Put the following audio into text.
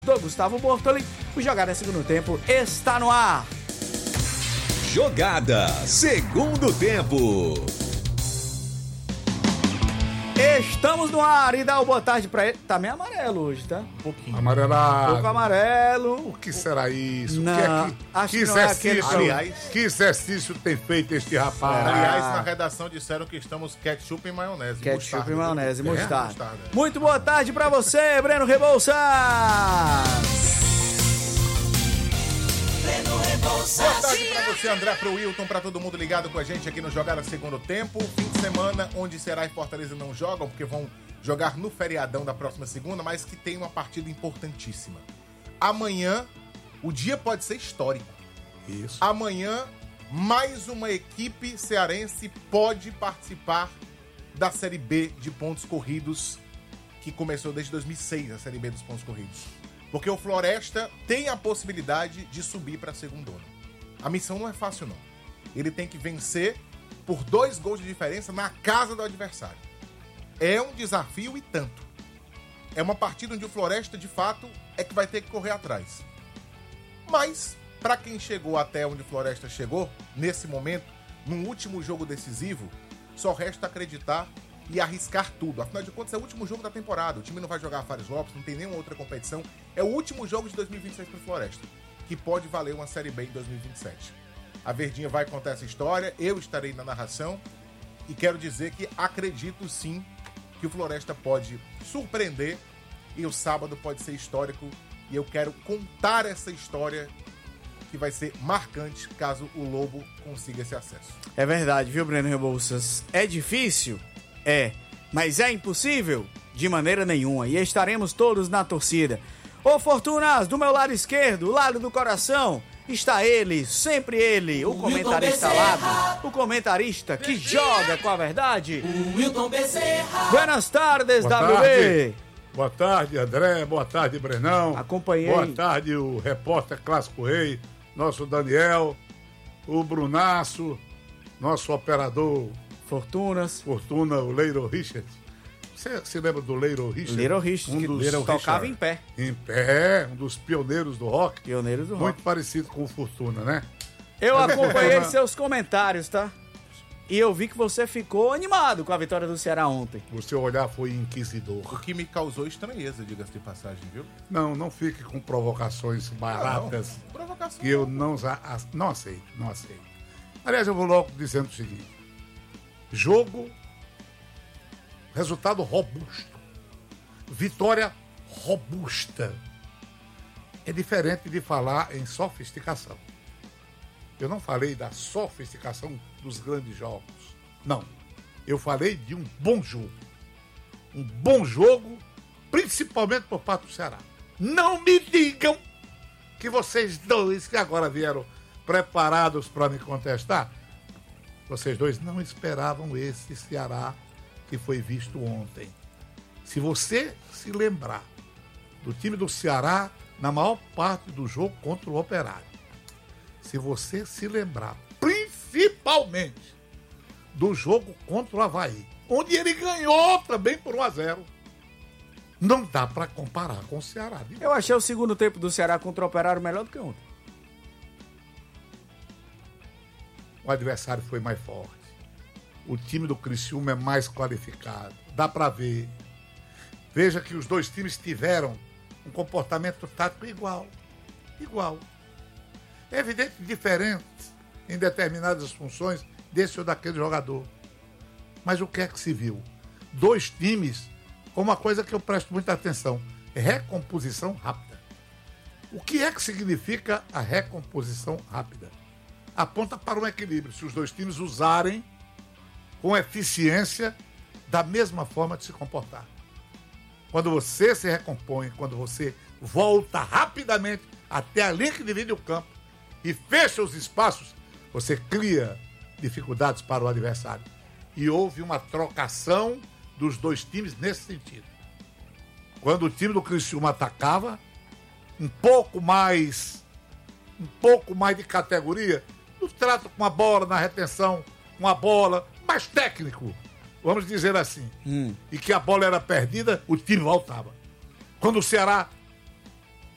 do Gustavo Bortoli. O Jogada Segundo Tempo está no ar. Jogada Segundo Tempo. Estamos no ar e dá uma boa tarde pra ele. Tá meio amarelo hoje, tá? Um pouquinho. Um pouco amarelo. O que será isso? Não, acho que não é aquele que exercício tem feito este rapaz? Aliás, na redação disseram que estamos ketchup e maionese. Ketchup e maionese, mostarda. Mostarda. Muito boa tarde pra você, Breno Rebouças. Boa tarde pra você, André, pro Wilton, pra todo mundo ligado com a gente aqui no Jogada Segundo Tempo. Fim de semana onde Ceará e Fortaleza não jogam, porque vão jogar no feriadão da próxima segunda, mas que tem uma partida importantíssima. Amanhã, o dia pode ser histórico. Isso. Amanhã, mais uma equipe cearense pode participar da Série B de pontos corridos, que começou desde 2006, a Série B dos pontos corridos. Porque o Floresta tem a possibilidade de subir para a segundona. A missão não é fácil, não. Ele tem que vencer por 2 gols de diferença na casa do adversário. É um desafio e tanto. É uma partida onde o Floresta, de fato, é que vai ter que correr atrás. Mas, para quem chegou até onde o Floresta chegou, nesse momento, num último jogo decisivo, só resta acreditar e arriscar tudo. Afinal de contas, é o último jogo da temporada. O time não vai jogar Fares Lopes, não tem nenhuma outra competição. É o último jogo de 2026 para o Floresta, que pode valer uma Série B em 2027. A Verdinha vai contar essa história, eu estarei na narração e quero dizer que acredito sim que o Floresta pode surpreender e o sábado pode ser histórico e eu quero contar essa história que vai ser marcante caso o Lobo consiga esse acesso. É verdade, viu, Breno Rebouças? É difícil? É, mas é impossível? De maneira nenhuma, e estaremos todos na torcida. Ô Fortunas, do meu lado esquerdo, lado do coração, está ele, sempre ele, o comentarista lado, o comentarista que joga com a verdade. O Wilton Bezerra. Buenas tardes, Boa WB. tarde. Boa tarde, André. Boa tarde, Brenão. Acompanhei. Boa tarde, o repórter Clássico Rei, nosso Daniel, o Brunaço, nosso operador Fortunas. Fortuna, o Leiro Richard. Você se lembra do Leiro Richard? Little Richard, que Little tocava Richard. em pé. Em pé, um dos pioneiros do rock. Pioneiros do rock. Muito parecido com o Fortuna, né? Eu acompanhei seus comentários, tá? E eu vi que você ficou animado com a vitória do Ceará ontem. O seu olhar foi O inquisidor. que me causou estranheza, diga-se de passagem, viu? Não fique com provocações baratas Não, provocação. que eu não aceito. Aliás, eu vou logo dizendo o seguinte. Jogo, resultado robusto. Vitória robusta. É diferente de falar em sofisticação. Eu não falei da sofisticação dos grandes jogos. Não. Eu falei de um bom jogo. Um bom jogo, principalmente por parte do Ceará. Não me digam que vocês dois que agora vieram preparados para me contestar, vocês dois não esperavam esse Ceará que foi visto ontem. Se você se lembrar do time do Ceará na maior parte do jogo contra o Operário, se você se lembrar principalmente do jogo contra o Avaí, onde ele ganhou também por 1-0, não dá para comparar com o Ceará. Eu achei o segundo tempo do Ceará contra o Operário melhor do que ontem. O adversário foi mais forte. O time do Criciúma é mais qualificado. Dá para ver. Veja que os dois times tiveram um comportamento tático igual. É evidente diferentes em determinadas funções desse ou daquele jogador. Mas o que é que se viu? Dois times com uma coisa que eu presto muita atenção. Recomposição rápida. O que é que significa a recomposição rápida? Aponta para um equilíbrio, se os dois times usarem com eficiência da mesma forma de se comportar. Quando você se recompõe, quando você volta rapidamente até a linha que divide o campo e fecha os espaços, você cria dificuldades para o adversário. E houve uma trocação dos dois times nesse sentido. Quando o time do Criciúma atacava, um pouco mais de categoria, no trato com a bola, na retenção, com a bola, mais técnico, vamos dizer assim. E que a bola era perdida, o time voltava. Quando o Ceará